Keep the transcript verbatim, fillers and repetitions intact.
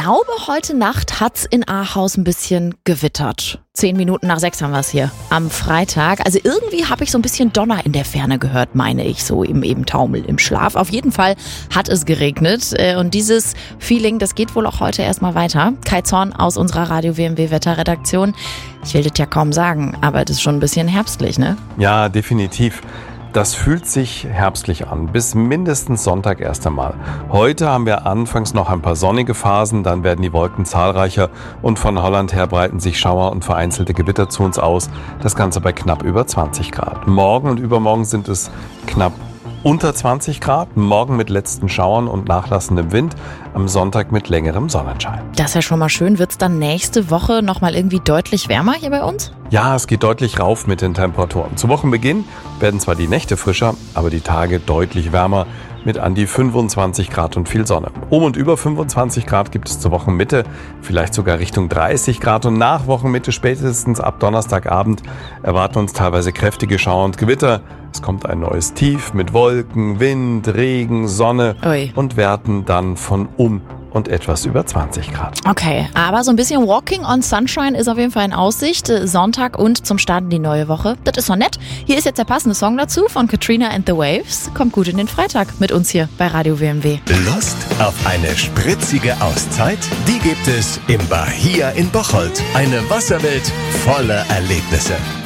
glaube, heute Nacht hat's in Ahaus ein bisschen gewittert. Zehn Minuten nach sechs haben wir es hier am Freitag. Also irgendwie habe ich so ein bisschen Donner in der Ferne gehört, meine ich, so im eben Taumel im Schlaf. Auf jeden Fall hat es geregnet und dieses Feeling, das geht wohl auch heute erstmal weiter. Kai Zorn aus unserer Radio W M W Wetterredaktion. Ich will das ja kaum sagen, aber es ist schon ein bisschen herbstlich, ne? Ja, definitiv. Das fühlt sich herbstlich an, bis mindestens Sonntag erst einmal. Heute haben wir anfangs noch ein paar sonnige Phasen, dann werden die Wolken zahlreicher und von Holland her breiten sich Schauer und vereinzelte Gewitter zu uns aus. Das Ganze bei knapp über zwanzig Grad. Morgen und übermorgen sind es knapp unter zwanzig Grad, morgen mit letzten Schauern und nachlassendem Wind, am Sonntag mit längerem Sonnenschein. Das ist ja schon mal schön. Wird es dann nächste Woche nochmal irgendwie deutlich wärmer hier bei uns? Ja, es geht deutlich rauf mit den Temperaturen. Zu Wochenbeginn werden zwar die Nächte frischer, aber die Tage deutlich wärmer mit an die fünfundzwanzig Grad und viel Sonne. Um und über fünfundzwanzig Grad gibt es zur Wochenmitte, vielleicht sogar Richtung dreißig Grad und nach Wochenmitte spätestens ab Donnerstagabend erwarten uns teilweise kräftige Schauer und Gewitter. Es kommt ein neues Tief mit Wolken, Wind, Regen, Sonne Ui. Und Werten dann von um und etwas über zwanzig Grad. Okay, aber so ein bisschen Walking on Sunshine ist auf jeden Fall in Aussicht. Sonntag und zum Start in die neue Woche. Das ist doch nett. Hier ist jetzt der passende Song dazu von Katrina and the Waves. Kommt gut in den Freitag mit uns hier bei Radio W M W. Lust auf eine spritzige Auszeit? Die gibt es im Bahia in Bocholt. Eine Wasserwelt voller Erlebnisse.